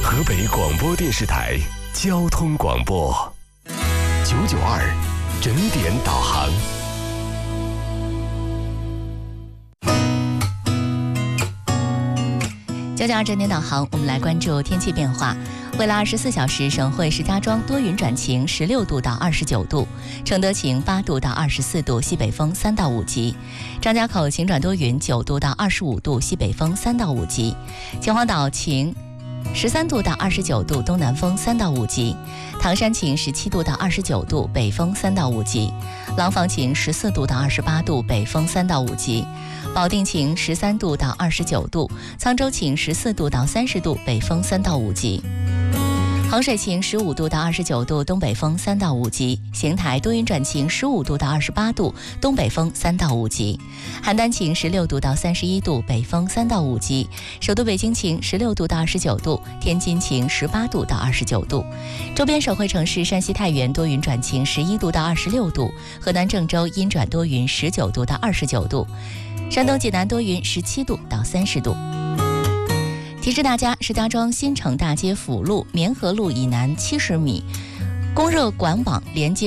河北广播电视台交通广播992整点导航。 992整点导航，我们来关注天气变化。未来24小时，省会石家庄多云转晴，16度到29度；承德晴8度到24度，西北风3到5级；张家口晴转多云9度到25度，西北风3到5级；秦皇岛晴13度到29度，东南风3到5级；唐山晴17度到29度，北风3到5级；廊坊晴14度到28度，北风3到5级；保定晴13度到29度，沧州晴14度到30度，北风3到5级；衡水晴15度到29度，东北风3到5级；邢台多云转晴15度到28度，东北风3到5级；邯郸晴16度到31度，北风3到5级；首都北京晴16度到29度，天津晴18度到29度；周边省会城市山西太原多云转晴11度到26度，河南郑州阴转多云19度到29度，山东济南多云17度到30度。提示大家，石家庄新城大街辅路绵河路以南70米，供热管网连接